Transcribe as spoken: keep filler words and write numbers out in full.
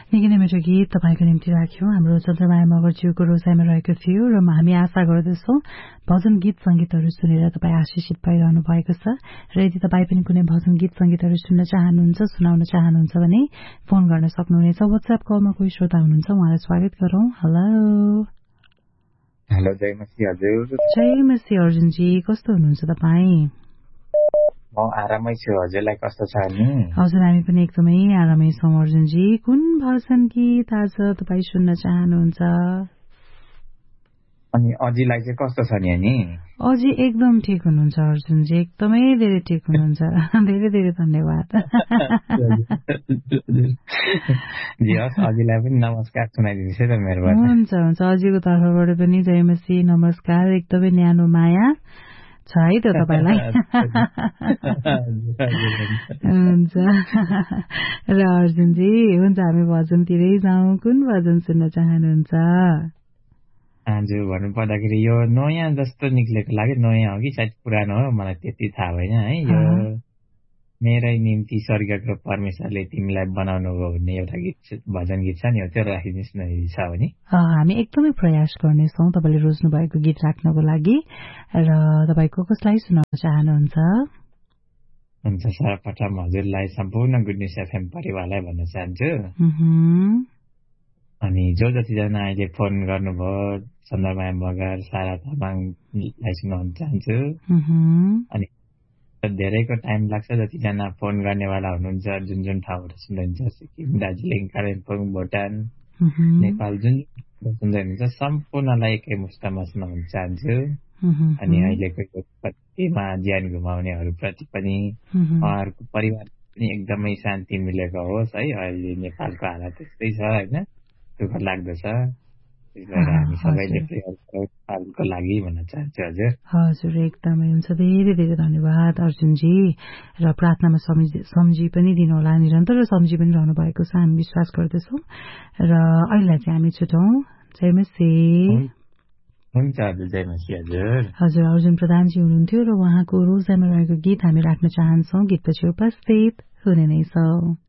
निकै नै मिठो गीत तपाईँको निम्ति राख्यौं। हाम्रो चन्द्रमाया मगरज्यूको रोजाइमा रहेको थियो र हामी आशा गर्दछौं भजन गीत संगीतहरू सुनेर तपाईँ आशिषित भइरहनु भएको छ। र यदि तपाईँ पनि कुनै भजन गीत संगीतहरू सुन्न चाहनुहुन्छ, सुनाउन चाहनुहुन्छ भने फोन गर्न सक्नुहुनेछ। व्हाट्सएप कलमा कोही श्रोता हुनुहुन्छ, उहाँलाई स्वागत गरौं। हेलो हेलो जयमसी हजुर। जयमसी अर्जुनजी, कस्तो हुनुहुन्छ तपाईँ? म आरामै छु, हजुरलाई कस्तो छ नि? हजुर हामी पनि एकदमै आरामै छौं अर्जुनजी। कुन भजन गीत आज तपाईँ सुन्न चाहनुहुन्छ? अनि अजीलाई चाहिँ कस्तो छ नि? अनि अजी एकदम ठिक हुनुहुन्छ अर्जुनजी, एकदमै धेरै ठिक हुनुहुन्छ। धेरै धेरै धन्यवाद। जी हस्, अजीलाई पनि नमस्कार सुनाइदिनुहोस् है त मेरोबाट। हुन्छ हुन्छ, अजीको तर्फबाट पनि जयमसी नमस्कार, एकदमै न्यानो माया छ है त तपाईलाई। हुन्छ र अर्जुनजी, हुन्छ हामी भजनतिरै जाउँ। कुन भजन सुन्न चाहनुहुन्छ? हजुर भन्नु पर्दाखेरि यो नयाँ जस्तो निक्लेको लाग्यो, नयाँ हो कि सायद पुरानो हो मलाई त्यति थाहा भएन है। यो मेरै निम्ति स्वर्गको परमेश्वरले तिमीलाई बनाउनु हो भन्ने एउटा गीत, भजन गीत छ नि, हो त्यो राखिदिनुहोस् न यदि छ भने। हामी एकदमै प्रयास गर्नेछौँ तपाईँले रोज्नु भएको गीत राख्नको लागि। र तपाईँ को कसलाई सुनाउन चाहनुहुन्छ? हुन्छ सर्वप्रथम हजुरलाई सम्पूर्ण गुड न्युज एफएम परिवारलाई भन्न चाहन्छु। अनि जो जतिजना अहिले फोन गर्नुभयो, चन्द्रमाया मगर, सारा तामाङलाई सुनाउन चाहन्छु। अनि धेरैको टाइम लाग्छ, जतिजना फोन गर्नेवाला हुनुहुन्छ, जुन जुन ठाउँबाट सुन्नुहुन्छ, सिक्किम, दार्जिलिङ, कालिम्पोङ, भुटान, नेपाल, जुन सुन्दै हुनुहुन्छ सम्पूर्णलाई एकै मुष्टमा सुनाउन चाहन्छु। अनि अहिलेको यो कतिमा ज्यान गुमाउनेहरूप्रति पनि उहाँहरूको परिवार पनि एकदमै शान्ति मिलेको होस् है। अहिले नेपालको हालत त्यस्तै छ होइन, दुःख लाग्दछ। हामी सबैले नेपालको लागि भन्न चाहन्छु हजुर। हजुर एकदमै हुन्छ, धेरै धेरै धन्यवाद अर्जुनजी। र प्रार्थनामा सम्झी पनि दिनुहोला, निरन्तर सम्झी पनि रहनु भएको छ हामी विश्वास गर्दछौँ। र अहिले चाहिँ हामी छुटौँ। जयमसी। हुन्छ हजुर, जयमसी हजुर। हजुर अर्जुन प्रधानजी हुनुहुन्थ्यो र उहाँको रोजाइमा रहेको गीत हामी राख्न चाहन्छौँ। गीतपछि उपस्थित हुने नै छौँ।